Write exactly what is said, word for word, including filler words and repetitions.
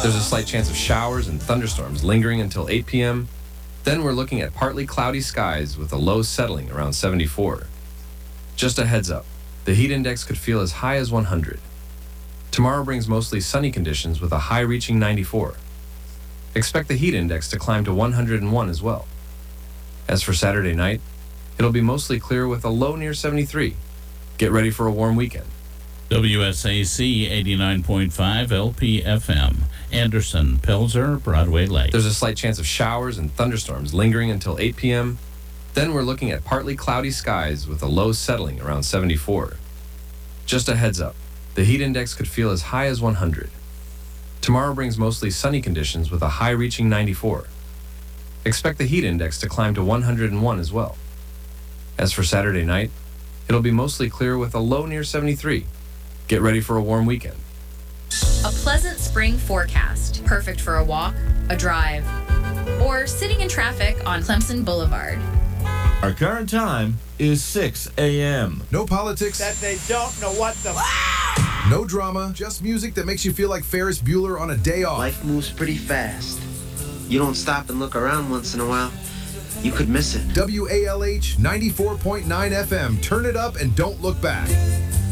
There's a slight chance of showers and thunderstorms lingering until eight p.m. Then we're looking at partly cloudy skies with a low settling around seventy-four. Just a heads up, the heat index could feel as high as one hundred. Tomorrow brings mostly sunny conditions with a high reaching ninety-four. Expect the heat index to climb to one hundred one as well. As for Saturday night, it'll be mostly clear with a low near seventy-three. Get ready for a warm weekend. W S A C eighty-nine point five L P F M, Anderson, Pelzer, Broadway Lake. There's a slight chance of showers and thunderstorms lingering until eight p.m. Then we're looking at partly cloudy skies with a low settling around seventy-four. Just a heads up, the heat index could feel as high as one hundred. Tomorrow brings mostly sunny conditions with a high reaching ninety-four. Expect the heat index to climb to one hundred one as well. As for Saturday night, it'll be mostly clear with a low near seventy-three. Get ready for a warm weekend. A pleasant spring forecast, perfect for a walk, a drive, or sitting in traffic on Clemson Boulevard. Our current time is six a.m. No politics. That they don't know what the... No drama. Just music that makes you feel like Ferris Bueller on a day off. Life moves pretty fast. You don't stop and look around once in a while, you could miss it. W A L H ninety-four point nine F M. Turn it up and don't look back.